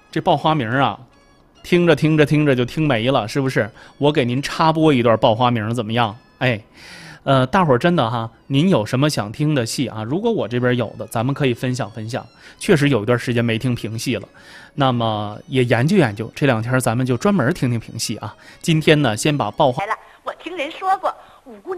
这报花名啊，听着就听没了，是不是？我给您插播一段报花名怎么样？哎，大伙儿真的哈，您有什么想听的戏啊？如果我这边有的，咱们可以分享分享。确实有一段时间没听评戏了，那么也研究研究。这2天咱们就专门听听评戏啊。今天呢，先把报花。 来了，我听人说过，五姑娘。